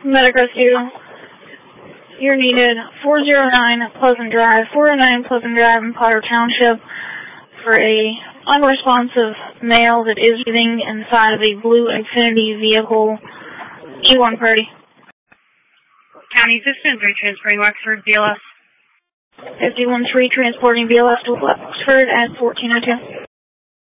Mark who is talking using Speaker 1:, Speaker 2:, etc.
Speaker 1: Medic Rescue. You're needed 409 Pleasant Drive, in Potter Township for a unresponsive male that is breathing inside of a blue Infiniti vehicle. E1 Purdy.
Speaker 2: County Assistant 3 transporting Wexford, BLS.
Speaker 1: 51-3 transporting BLS to Wexford at 1402.